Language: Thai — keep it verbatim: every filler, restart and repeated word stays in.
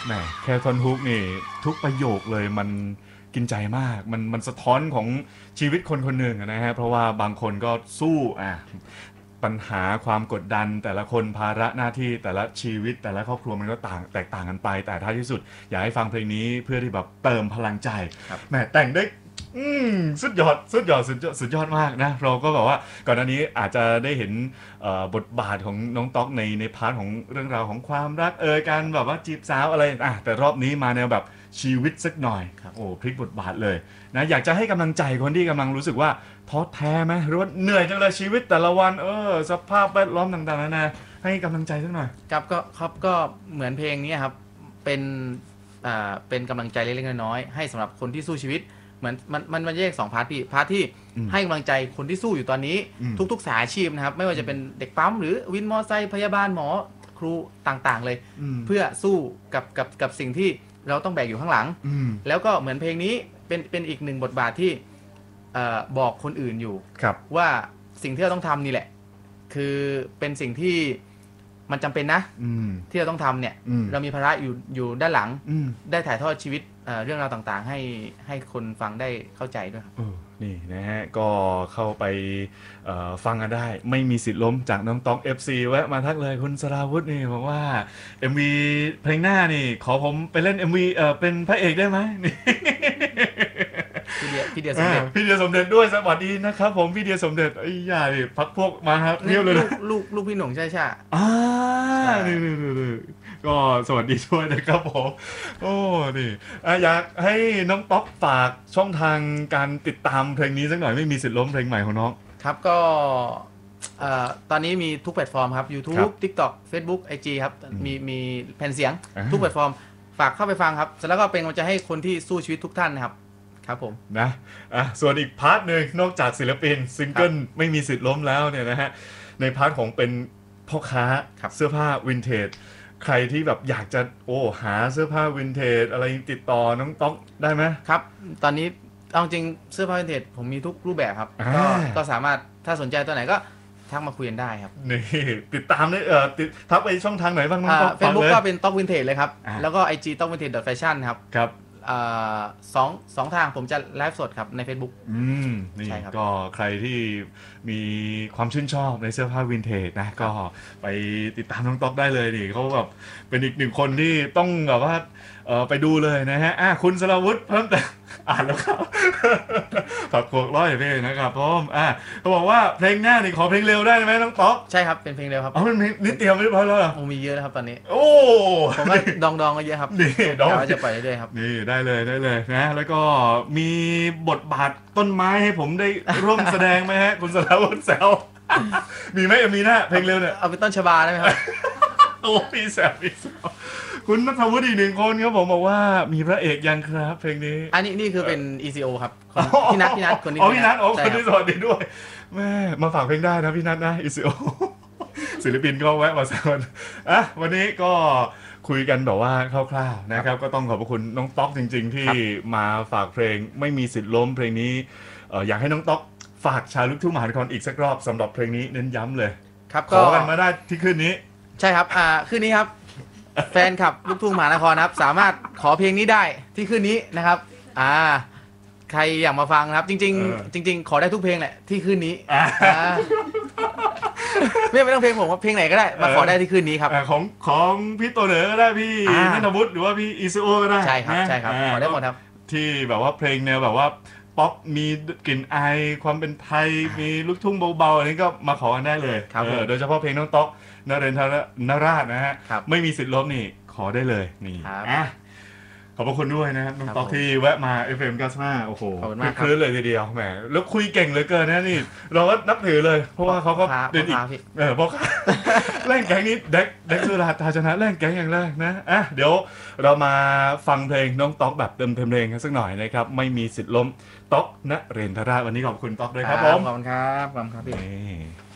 แหมแค่ท่อนฮุกนี่ทุกประโยคเลยมันกินใจมากมันมันสะท้อนของชีวิตคนคนหนึ่งนะฮะเพราะว่าบางคนก็สู้อ่ะปัญหาความกดดันแต่ละคนภาระหน้าที่แต่ละชีวิตแต่ละครอบครัวมันก็ต่างแตกต่างกันไปแต่ท้ายที่สุดอยากให้ฟังเพลงนี้เพื่อที่แบบเติมพลังใจแหมแต่งได้อืมสุดยอดสุดยอดสุดยอดสุดยอดมากนะเราก็แบบว่าก่อนหน้านี้อาจจะได้เห็นบทบาทของน้องต๊อกในในพาร์ทของเรื่องราวของความรักเอ่ยการแบบว่าจีบสาวอะไรอ่ะแต่รอบนี้มาแนวแบบชีวิตสักหน่อยโอ้พลิกบทบาทเลยนะอยากจะให้กำลังใจคนที่กำลังรู้สึกว่าท้อแท้ไหมหรือว่าเหนื่อยจังเลยชีวิตแต่ละวันเออสภาพแวดล้อมต่างๆนานาให้กำลังใจสักหน่อยครับก็ครับก็เหมือนเพลงนี้ครับเป็นอ่าเป็นกำลังใจเล็กๆน้อยๆให้สำหรับคนที่สู้ชีวิตเหมือนมันมันมันแยกสองพาร์ทพี่พาร์ทที่ให้กำลังใจคนที่สู้อยู่ตอนนี้ทุกๆสายอาชีพนะครับไม่ว่าจะเป็นเด็กปั๊มหรือวินมอเตอร์ไซค์พยาบาลหมอครูต่างๆเลยเพื่อสู้กับกับกับสิ่งที่เราต้องแบกอยู่ข้างหลังแล้วก็เหมือนเพลงนี้เป็นเป็นอีกหนึ่งบทบาทที่บอกคนอื่นอยู่ว่าสิ่งที่เราต้องทำนี่แหละคือเป็นสิ่งที่มันจำเป็นนะที่เราต้องทำเนี่ยเรามีภาระอยู่อยู่ด้านหลังได้ถ่ายทอดชีวิตเรื่องราวต่างๆให้ให้คนฟังได้เข้าใจด้วยครับนี่นะฮะก็เข้าไปฟังกันได้ไม่มีสิทธิ์ล้มจากน้องต๊อก เอฟ ซี แวะมาทักเลยคุณสราวุธนี่บอกว่า เอ็ม วี เพลงหน้านี่ขอผมไปเล่น เอ็ม วี เอ่อเป็นพระเอกได้ไหมนี่พี่เดียพี่เดียสมเด็จพี่เดียสมเด็จด้วยสวัสดีนะครับผมพี่เดียสมเด็จไอ้ยาดิพักพวกมาครับเรียบเลยลูกลูกลูกพี่หนุ่มใช่ใช่อ่านี่นี่ก็สวัสดีด้วยนะครับผมโอ้นี่อยากให้น้องต๊อกฝากช่องทางการติดตามเพลงนี้สักหน่อยไม่มีสิทธิ์ล้มเพลงใหม่ของน้องครับก็ตอนนี้มีทุกแพลตฟอร์มครับ YouTube TikTok Facebook ไอ จี ครับมีมีแผ่นเสียงทุกแพลตฟอร์มฝากเข้าไปฟังครับแล้วก็เป็นกำลังใจให้คนที่สู้ชีวิตทุกท่านนะครับครับผมนะอ่ะส่วนอีกพาร์ทหนึ่งนอกจากศิลปินซิงเกิลไม่มีสิทธิ์ล้มแล้วเนี่ยนะฮะในพาร์ทของเป็นพ่อค้าเสื้อผ้าวินเทจใครที่แบบอยากจะโอ้หาเสื้อผ้าวินเทจอะไรติดต่อน้องต๊อกได้ไหมครับตอนนี้เอาจริงเสื้อผ้าวินเทจผมมีทุกรูปแบบครับก็ก็สามารถถ้าสนใจตัวไหนก็ทักมาคุยกันได้ครับนี่ติดตามได้เออติดทักไปช่องทางไหนบ้างน้องต๊อกเฟซบุ๊กก็เป็นต๊อกวินเทจเลยครับแล้วก็ไอจีต๊อกวินเทจ .fashion ครับครับสองสองทางผมจะไลฟ์สดครับใน Facebook อืมนี่ก็ใครที่มีความชื่นชอบในเสื้อผ้าวินเทจนะก็ไปติดตามน้องต๊อกได้เลยดิเขาแบบเป็นอีกหนึ่งคนที่ต้องแบบว่าเออไปดูเลยนะฮะอ่ะคุณสราวุธเพิ่มแต่อ่านแล้วครับผักโขกร้อยเพลงนะครับพร้อมอ่ะเขาบอกว่าเพลงหน้านี่ขอเพลงเร็วได้ไหมน้องต๊อกใช่ครับเป็นเพลงเร็วครับอ๋อมันนิดเดียวไม่พอแล้วโอ้มีเยอะนะครับตอนนี้โอ้ผมก็ดองดองก็เยอะครับนี่ดองจะไปเรื่อยๆครับนี่ได้เลยได้เลยนะแล้วก็มีบทบาทต้นไม้ให้ผมได้ร่วมแสดงไหมฮะคุณสราวุธแซวมีไหมมีหน้าเพลงเร็วเนี่ยเอาเป็นต้นฉบับได้ไหมครับโอ้พี่แซวพี่แซวคุณณัฐวุฒิอีกหนึ่งคนครับผมบอกว่ามีพระเอกยังครับเพลงนี้อันนี้นี่คือเป็น อี ซี โอ ครับพี่นัทพี่นัทคนนี้อ๋อพี่นัทอ๋อคนที่สวัสดีด้วยแม่มาฝากเพลงได้นะพี่นัทนะ อี ซี โอ ศิลปินก็แวะมาแซวอ่ะวันนี้ก็คุยกันแบบว่าคร่าวๆนะครับก็ต้องขอบคุณน้องต๊อกจริงๆที่มาฝากเพลงไม่มีสิทธิ์ล้มเพลงนี้อยากให้น้องต๊อกฝากชาวลูกทุ่งมหานครอีกสักรอบสำหรับเพลงนี้เน้นย้ำเลยครับขอกันมาได้ที่คืนนี้ใช่ครับอ่าคืนนี้ครับแฟนคลับลูกทุ่งมหานครครับสามารถขอเพลงนี้ได้ที่คืนนี้นะครับอ่าใครอยากมาฟังนะครับจริงๆจริงๆขอได้ทุกเพลงแหละที่คืนนี้ไม่ไม่ต้องเพลงผมว่าเพลงไหนก็ได้มาขอได้ที่คืนนี้ครับของของพี่ตัวเหนือก็ได้พี่นัทวุฒิหรือว่าพี่อีซูโอก็ได้ใช่ครับใช่ครับขอได้หมดครับที่แบบว่าเพลงแนวแบบว่าป๊อปมีกลิ่นอายความเป็นไทยมีลูกทุ่งเบาๆอันนี้ก็มาขอกันได้เลยโดยเฉพาะเพลงน้องต๊อกนเรนทรนราชนะฮะไม่มีสิทธิ์ล้มนี่ขอได้เลยนี่อ่ะขอบพระคุณด้วยนะครับน้องต๊อกที่แวะมา เอฟ เอ็ม เก้าสิบห้าโอ้โหคลื่นเลยทีเดียวแหมแล้วคุยเก่งเหลือเกินนะนี่เราก็นับถือเลยเพราะว่าเขาก็เป็นอีกเออเพราะแร่งแก๊งนี้เด็กเด็กสุราตาชนะแร่งแก๊งอย่างแรกนะอ่ะเดี๋ยวเรามาฟังเพลงน้องต๊อกแบบเต็มเพลงกันสักหน่อยนะครับไม่มีสิทธิ์ล้มต๊อกนเรนทรราชวันนี้ขอบคุณต๊อกด้วยครับผมขอบคุณครับขอบคุณครับพี่